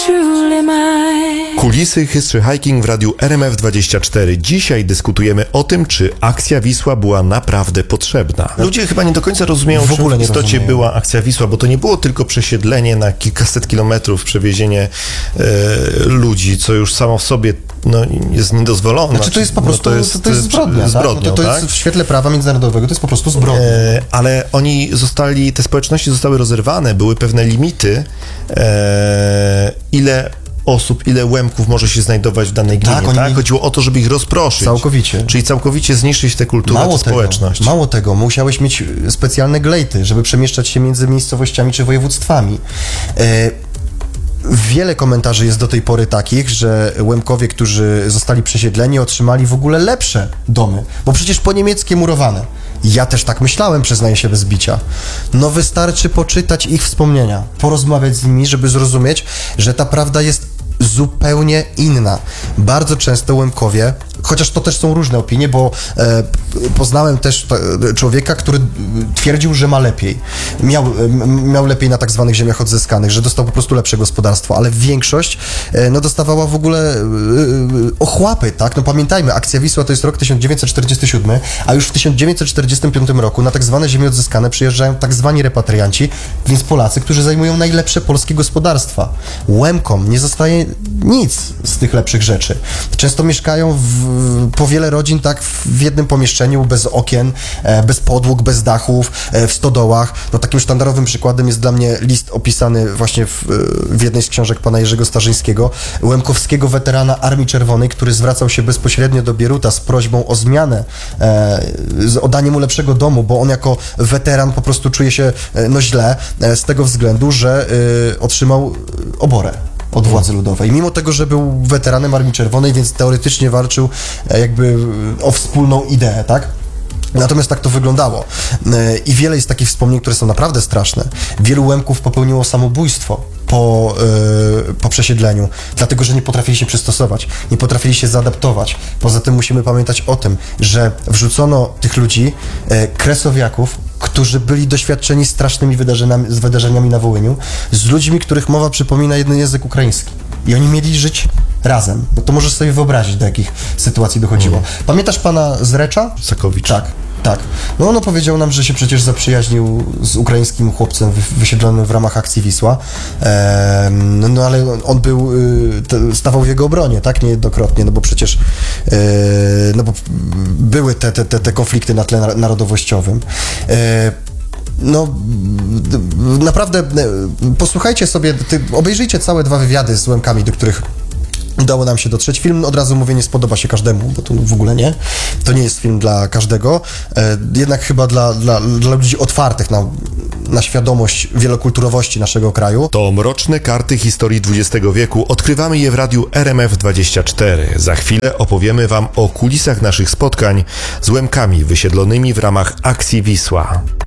truly mine. Kulisy History Hiking w radiu RMF24. Dzisiaj dyskutujemy o tym, czy akcja Wisła była naprawdę potrzebna. Ludzie chyba nie do końca rozumieją, W ogóle czym w nie istocie rozumieją. była akcja Wisła, bo to nie było tylko przesiedlenie na kilkaset kilometrów, przewiezienie ludzi, co już samo w sobie jest niedozwolone. Znaczy to jest po prostu, to jest zbrodnia, zbrodnią, tak? No to tak? jest w świetle prawa międzynarodowego, to jest po prostu zbrodnia. Ale te społeczności zostały rozerwane, były pewne limity, ile osób, ile łemków może się znajdować w danej gminie, tak? Chodziło o to, żeby ich rozproszyć. Całkowicie. Czyli całkowicie zniszczyć tę kulturę, tę społeczność. Mało tego, musiałeś mieć specjalne glejty, żeby przemieszczać się między miejscowościami czy województwami. Wiele komentarzy jest do tej pory takich, że Łemkowie, którzy zostali przesiedleni, otrzymali w ogóle lepsze domy, bo przecież po niemieckie murowane. Ja też tak myślałem, przyznaję się bez bicia. No wystarczy poczytać ich wspomnienia, porozmawiać z nimi, żeby zrozumieć, że ta prawda jest zupełnie inna. Bardzo często Łemkowie, chociaż to też są różne opinie, bo poznałem też człowieka, który twierdził, że ma lepiej. Miał lepiej na tak zwanych ziemiach odzyskanych, że dostał po prostu lepsze gospodarstwo, ale większość dostawała w ogóle ochłapy, tak? No pamiętajmy, akcja Wisła to jest rok 1947, a już w 1945 roku na tak zwane ziemie odzyskane przyjeżdżają tak zwani repatrianci, więc Polacy, którzy zajmują najlepsze polskie gospodarstwa. Łemkom nie zostaje nic z tych lepszych rzeczy. Często mieszkają po wiele rodzin tak w jednym pomieszczeniu, bez okien, bez podłóg, bez dachów, w stodołach. No takim sztandarowym przykładem jest dla mnie list opisany właśnie w jednej z książek pana Jerzego Starzyńskiego, łemkowskiego weterana Armii Czerwonej, który zwracał się bezpośrednio do Bieruta z prośbą o zmianę, o danie mu lepszego domu, bo on jako weteran po prostu czuje się źle z tego względu, że otrzymał oborę od władzy ludowej. Mimo tego, że był weteranem Armii Czerwonej, więc teoretycznie walczył jakby o wspólną ideę, tak? Natomiast tak to wyglądało. I wiele jest takich wspomnień, które są naprawdę straszne. Wielu Łemków popełniło samobójstwo po przesiedleniu, dlatego, że nie potrafili się przystosować, nie potrafili się zaadaptować. Poza tym musimy pamiętać o tym, że wrzucono tych ludzi, kresowiaków, którzy byli doświadczeni strasznymi wydarzeniami na Wołyniu, z ludźmi, których mowa przypomina jeden język ukraiński. I oni mieli żyć razem. No to możesz sobie wyobrazić, do jakich sytuacji dochodziło. Pamiętasz pana Zrecza? Sakowicz. Tak. No on opowiedział nam, że się przecież zaprzyjaźnił z ukraińskim chłopcem wysiedlonym w ramach akcji Wisła, ale on stawał w jego obronie, tak, niejednokrotnie, no bo przecież bo były te konflikty na tle narodowościowym. Naprawdę posłuchajcie sobie, obejrzyjcie całe 2 wywiady z Łemkami, do których udało nam się dotrzeć. Film, od razu mówię, nie spodoba się każdemu, bo to w ogóle nie. To nie jest film dla każdego. Jednak chyba dla ludzi otwartych na świadomość wielokulturowości naszego kraju. To mroczne karty historii XX wieku. Odkrywamy je w radiu RMF24. Za chwilę opowiemy wam o kulisach naszych spotkań z Łemkami wysiedlonymi w ramach akcji Wisła.